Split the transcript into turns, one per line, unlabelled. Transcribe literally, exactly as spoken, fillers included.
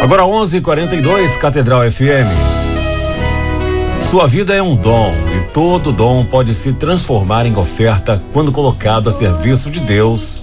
Agora onze e quarenta e dois, Catedral F M. Sua vida é um dom e todo dom pode se transformar em oferta quando colocado a serviço de Deus